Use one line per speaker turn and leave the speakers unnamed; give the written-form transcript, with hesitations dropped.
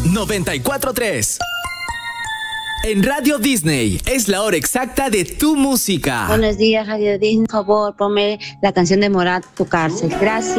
94.3. En Radio Disney es la hora exacta de tu música.
Buenos días, Radio Disney. Por favor, ponme la canción de Morat, Tu Cárcel. Gracias.